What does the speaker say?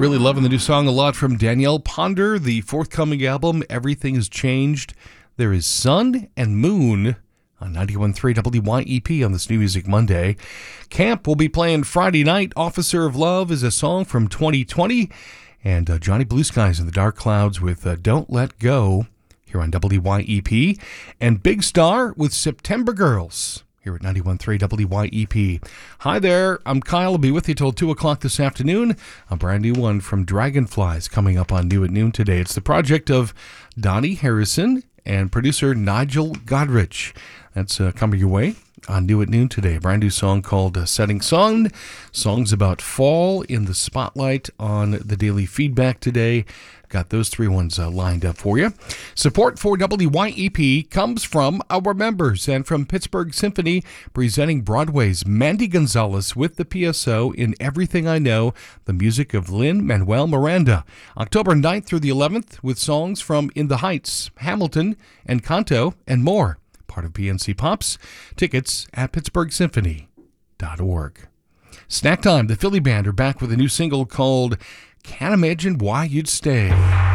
Really loving the new song a lot from Danielle Ponder, the forthcoming album, Everything Has Changed. There is Sun and Moon on 91.3 WYEP on this New Music Monday. Camp will be playing Friday night. Officer of Love is a song from 2020. And Johnny Blue Skies in the Dark Clouds with Don't Let Go here on WYEP. And Big Star with September Girls here at 91.3 WYEP. Hi there, I'm Kyle. I'll be with you till 2 o'clock this afternoon. A brand new one from Dragonflies coming up on New at Noon today. It's the project of Donnie Harrison and producer Nigel Godrich. That's coming your way on New at Noon today. A brand new song called Setting Sun. Songs about fall in the spotlight on the daily feedback today. Got those three ones lined up for you. Support for WYEP comes from our members and from Pittsburgh Symphony, presenting Broadway's Mandy Gonzalez with the PSO in Everything I Know, the music of Lin-Manuel Miranda. October 9th through the 11th with songs from In the Heights, Hamilton, Encanto, and more. Part of PNC Pops. Tickets at pittsburghsymphony.org. Snack time. The Philly Band are back with a new single called Can't Imagine Why You'd Stay.